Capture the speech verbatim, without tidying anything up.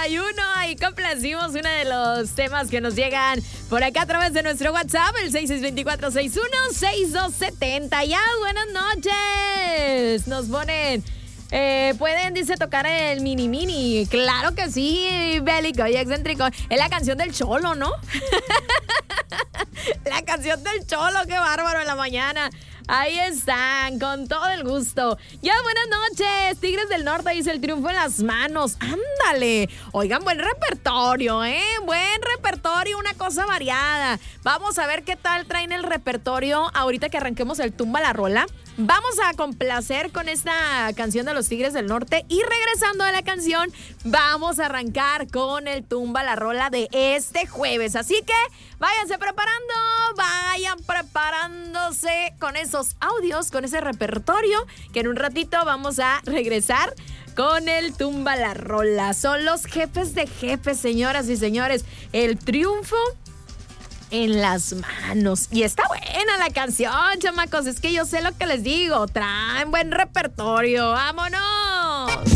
y uno. Ahí complacimos uno de los temas que nos llegan por acá a través de nuestro WhatsApp, el seis seis dos cuatro seis uno seis dos siete cero. Ya, buenas noches. Nos ponen... Eh, pueden, dice, tocar el mini mini. Claro que sí, bélico y excéntrico. Es la canción del Cholo, ¿no? La canción del Cholo, qué bárbaro en la mañana. Ahí están, con todo el gusto. Ya, buenas noches. Tigres del Norte dice el triunfo en las manos. Ándale. Oigan, buen repertorio, ¿eh? Buen repertorio, una cosa variada. Vamos a ver qué tal traen el repertorio ahorita que arranquemos el Tumba la Rola. Vamos a complacer con esta canción de los Tigres del Norte y regresando a la canción, vamos a arrancar con el Tumba la Rola de este jueves. Así que váyanse preparando, vayan preparándose con esos audios, con ese repertorio, que en un ratito vamos a regresar con el Tumba la Rola. Son los jefes de jefes, señoras y señores. El triunfo en las manos. Y está buena la canción, chamacos. Es que yo sé lo que les digo. Traen buen repertorio. ¡Vámonos!